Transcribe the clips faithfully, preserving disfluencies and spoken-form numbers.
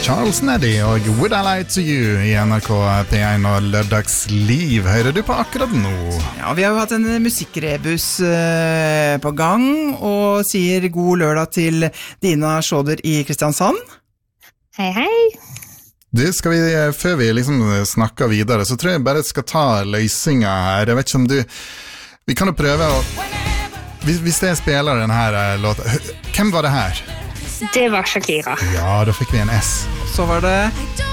Charles Neddy og Would I Lie to You i N R K P én og Lørdagsliv hører du på akkurat nå. Ja, vi har jo hatt en musikkrebus eh, på gang og sier god lørdag til Dina Schroeder i Kristiansand. Hei, hei. Du, skal vi, før vi liksom snakker videre, så tror jeg bare skal ta løsninger her. Jeg vet ikke om du... Vi kan jo prøve å... Hvis, hvis jeg spiller denne her låten... Hvem var det her? Det var Shakira. Ja, da fikk vi en S. Så var det...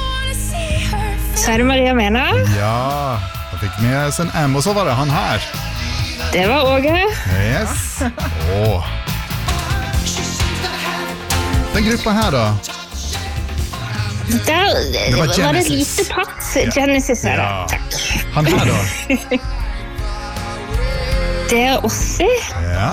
Så er det Maria Mena. Ja, da fikk vi en M, og så var det han her. Det var Åge. Yes. Åh. Den gruppa her da? Der det var, var det lite pass. Ja. Genesis er det. Ja. Takk. Han her da? Det er Ossi. Ja.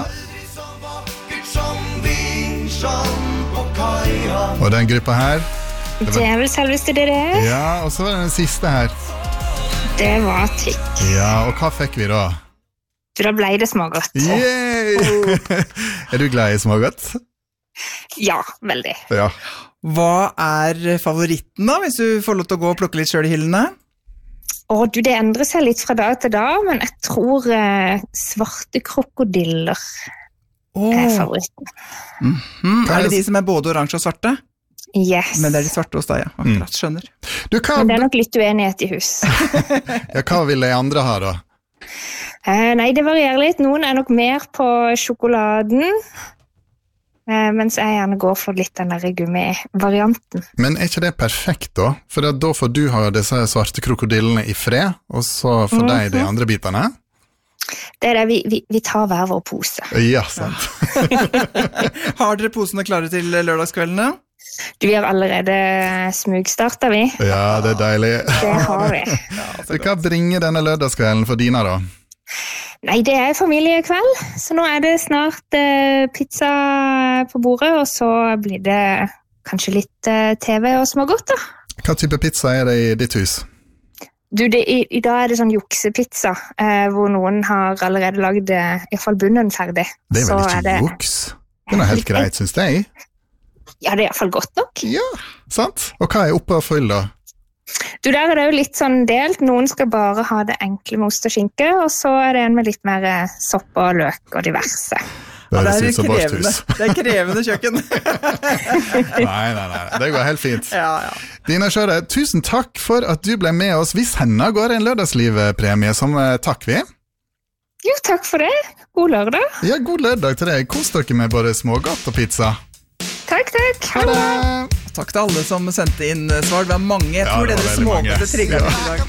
Og den gruppa her? Det, var... det er vel selveste det det er. Ja, og så var det den siste her. Det var Tix. Ja, og hva fikk vi da? Da ble det smågodt. Yay! Er du glad i smågodt? Ja, veldig. Ja. Hva er favoritten da, hvis du får lov til å gå og plukke litt selv i hyllene? Å, du, det endrer seg litt fra dag til dag, men jeg tror eh, svarte krokodiller oh. er favoritten. Mm-hmm. Er det de som er både oransje og svarte? Yes. Men det er de svarte hos deg, ja. Akkurat, skjønner. Du, hva... Men det er nok litt uenighet i hus. Ja, hva vil de andre ha da? Eh, nei, det varierer litt. Noen er nok mer på sjokoladen, eh, mens jeg gjerne går for litt den der gummi-varianten. Men er ikke det perfekt da? For da får du ha disse svarte krokodillene i fred, og så får mm-hmm. de de andre bitene. Det er det, vi, vi, vi tar hver vår pose. Ja, sant. Har dere posene klare til lørdagskveldene? Du, vi har allerede smugstartet vi. Ja, det er deilig. Det har vi. Ja, hva bringer denne lørdagskvelden for Dina da? Nei, det er familiekveld, så nå er det snart eh, pizza på bordet, og så blir det kanskje litt eh, T V og smågodt da. Hva type pizza er det i ditt hus? Du, det, i, i dag er det sånn juksepizza, eh, hvor noen har allerede lagd eh, i hvert fall bunnen ferdig. Det er vel så ikke er det... juks? Det er noe helt greit, synes jeg. Ja, det er i hvert fall godt nok. Ja, sant. Og hva er oppe og fyll da? Du, der er det jo litt sånn delt. Noen skal bare ha det enkle med ost og skinke, og så er det en med litt mer eh, sopp og løk og diverse. Det, ja, det, er krevende. det er krevende kjøkken. Nei, nei, nei. Det går helt fint. Ja, ja. Dina Schroeder, tusen takk for at du ble med oss. Hvis henne går en lørdagsliv-premie som takk vi. Jo, takk for det. God lørdag. Ja, god lørdag til deg. Kos dere med både smågodt og pizza. Takk, takk. Ha det. Takk til alle som sendte inn svar. Det var mange. Jeg tror ja, det, det er smågodt det trigget i dag.